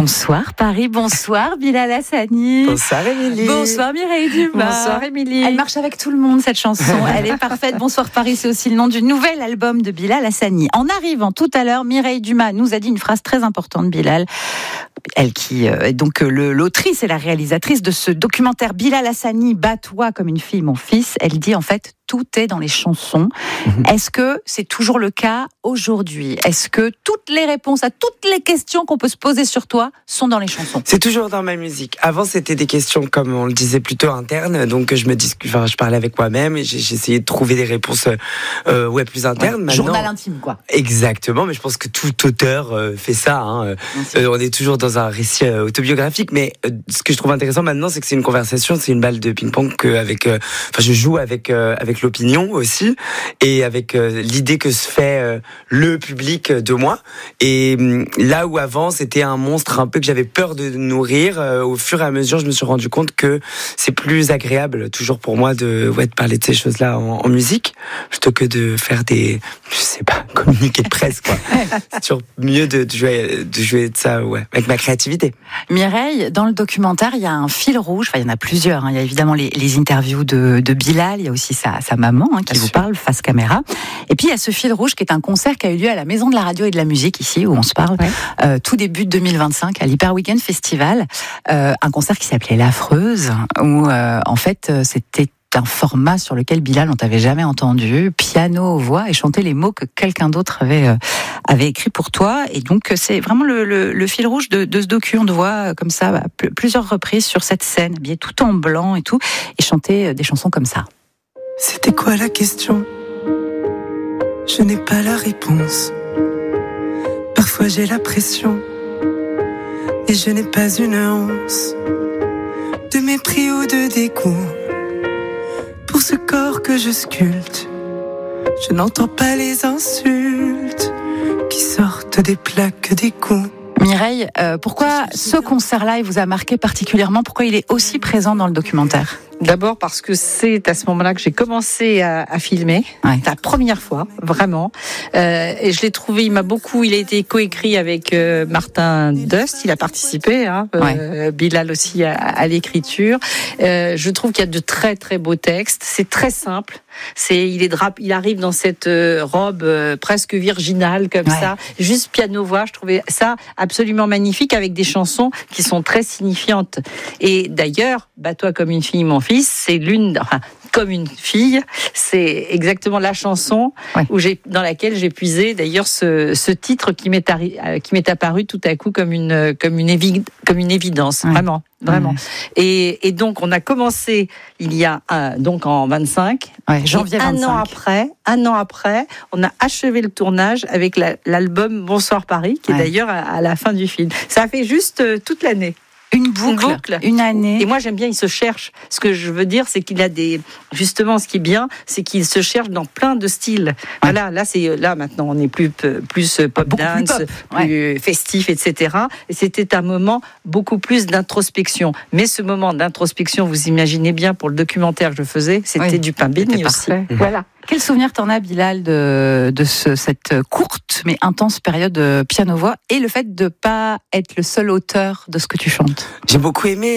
Bonsoir Paris, bonsoir Bilal Hassani. Bonsoir Émilie. Bonsoir Mireille Dumas. Bonsoir Émilie. Elle marche avec tout le monde cette chanson, elle est parfaite. Bonsoir Paris, c'est aussi le nom du nouvel album de Bilal Hassani. En arrivant tout à l'heure, Mireille Dumas nous a dit une phrase très importante, Bilal. Elle qui est donc l'autrice et la réalisatrice de ce documentaire Bilal Hassani, Bats-toi comme une fille, mon fils. Elle dit en fait, tout est dans les chansons. Est-ce que c'est toujours le cas aujourd'hui ? Est-ce que toutes les réponses à toutes les questions qu'on peut se poser sur toi sont dans les chansons ? C'est toujours dans ma musique. Avant, c'était des questions, comme on le disait, plutôt internes. Donc, je parlais avec moi-même et j'essayais de trouver des réponses plus internes. Ouais, maintenant, journal intime, quoi. Exactement, mais je pense que tout auteur fait ça. On est toujours dans un récit autobiographique. Mais ce que je trouve intéressant maintenant, c'est que c'est une conversation, c'est une balle de ping-pong je joue avec l'opinion aussi et avec l'idée que se fait le public de moi. Et là où avant c'était un monstre un peu que j'avais peur de nourrir, au fur et à mesure je me suis rendu compte que c'est plus agréable toujours pour moi de parler de ces choses-là en musique plutôt que de faire communiqués de presse quoi. C'est toujours mieux de jouer de ça avec ma créativité. Mireille, dans le documentaire il y a un fil rouge, il y en a plusieurs, il y a évidemment les interviews de Bilal, il y a aussi sa maman qui vous parle face caméra. Et puis il y a ce fil rouge qui est un concert qui a eu lieu à la Maison de la Radio et de la Musique ici où on se parle, tout début de 2025 à l'Hyper Weekend Festival, un concert qui s'appelait L'Affreuse où en fait c'était un format sur lequel Bilal on t'avait jamais entendu, piano, voix et chanter les mots que quelqu'un d'autre avait écrit pour toi. Et donc c'est vraiment le fil rouge de ce docu. On te voit comme ça plusieurs reprises sur cette scène, habillé tout en blanc et tout, et chanter des chansons comme ça. C'était quoi la question ? Je n'ai pas la réponse. Parfois j'ai la pression et je n'ai pas une once de mépris ou de dégoût pour ce corps que je sculpte. Je n'entends pas les insultes qui sortent des plaques des coups. Mireille, pourquoi ce concert-là il vous a marqué particulièrement ? Pourquoi il est aussi présent dans le documentaire ? D'abord parce que c'est à ce moment-là que j'ai commencé à filmer, la première fois, vraiment. Et je l'ai trouvé, il a été coécrit avec Martin Dust, il a participé, Bilal aussi à l'écriture. Je trouve qu'il y a de très très beaux textes, c'est très simple. Il arrive dans cette robe presque virginale comme ça, juste piano-voix. Je trouvais ça absolument magnifique avec des chansons qui sont très signifiantes. Et d'ailleurs, Bats-toi comme une fille, mon fils, c'est comme une fille, c'est exactement la chanson dans laquelle j'ai puisé d'ailleurs ce titre qui m'est apparu tout à coup comme une évidence, vraiment. Et donc on a commencé il y a donc en 25, janvier 25. Un an après, on a achevé le tournage avec l'album Bonsoir Paris, qui est d'ailleurs à la fin du film. Ça a fait juste toute l'année. Une boucle, une année. Et moi, j'aime bien, il se cherche. Ce que je veux dire, c'est qu'il a justement, ce qui est bien, c'est qu'il se cherche dans plein de styles. Voilà, là, maintenant, on est plus pop dance, plus festif, etc. Et c'était un moment beaucoup plus d'introspection. Mais ce moment d'introspection, vous imaginez bien, pour le documentaire que je faisais, c'était du pain béni aussi. Voilà. Quel souvenir t'en as, Bilal, de cette courte mais intense période piano-voix et le fait de pas être le seul auteur de ce que tu chantes ? J'ai beaucoup aimé